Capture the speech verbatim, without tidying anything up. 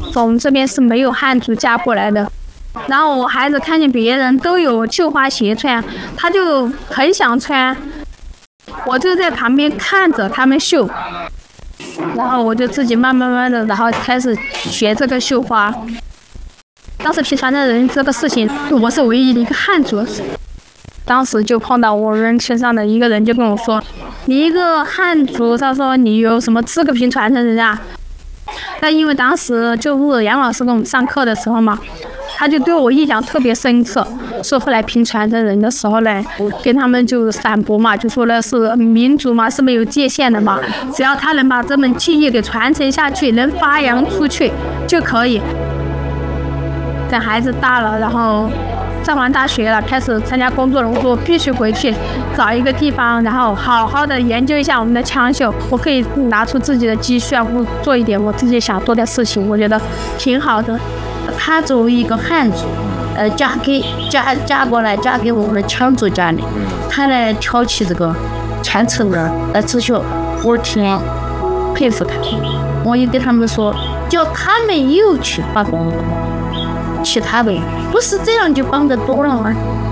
说我们这边是没有汉族嫁过来的。然后我孩子看见别人都有绣花鞋穿，他就很想穿，我就在旁边看着他们绣，然后我就自己慢慢慢的，然后开始学这个绣花。当时平传的人这个事情，我是唯一的一个汉族。当时就碰到我们身上的一个人就跟我说：“你一个汉族，他说你有什么资格评传承人啊？”那因为当时就是杨老师跟我们上课的时候嘛，他就对我印象特别深刻。说后来评传承人的时候呢，跟他们就反驳嘛，就说的是民族嘛是没有界限的嘛，只要他能把这门技艺给传承下去，能发扬出去就可以。等孩子大了，然后上完大学了，开始参加工作了，我说必须回去找一个地方，然后好好的研究一下我们的枪绣，我可以拿出自己的积蓄啊，做一点我自己想做的事情，我觉得挺好的。 她作为一个汉族，呃，嫁给嫁嫁过来，嫁给我们羌族家里，她来挑起这个传承的呃刺绣，我挺佩服她。我也跟他们说，叫他们又去发工，其他的不是这样就帮得多了吗？